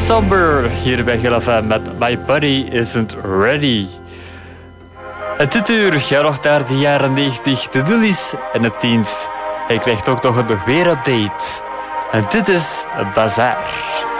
Somber hier bij GLFM met My Body Isn't Ready. En dit uur gaat nog naar de jaren 90, de nullies en de teens. Hij krijgt ook nog een weerupdate. En dit is Bazaar.